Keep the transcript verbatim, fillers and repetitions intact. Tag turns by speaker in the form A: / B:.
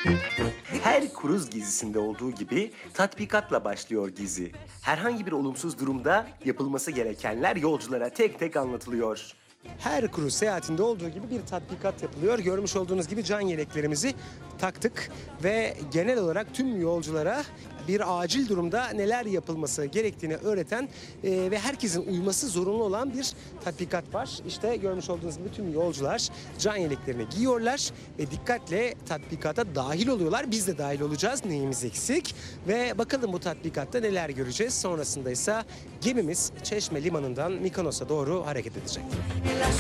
A: Her kruz gezisinde olduğu gibi tatbikatla başlıyor gezi. Herhangi bir olumsuz durumda yapılması gerekenler yolculara tek tek anlatılıyor. Her kruz seyahatinde olduğu gibi bir tatbikat yapılıyor. Görmüş olduğunuz gibi can yeleklerimizi taktık ve genel olarak tüm yolculara bir acil durumda neler yapılması gerektiğini öğreten e, ve herkesin uyması zorunlu olan bir tatbikat var. İşte görmüş olduğunuz gibi tüm yolcular can yeleklerini giyiyorlar ve dikkatle tatbikata dahil oluyorlar. Biz de dahil olacağız. Neyimiz eksik? Ve bakalım bu tatbikatta neler göreceğiz. Sonrasında ise gemimiz Çeşme Limanı'ndan Mikonos'a doğru hareket edecek.
B: En la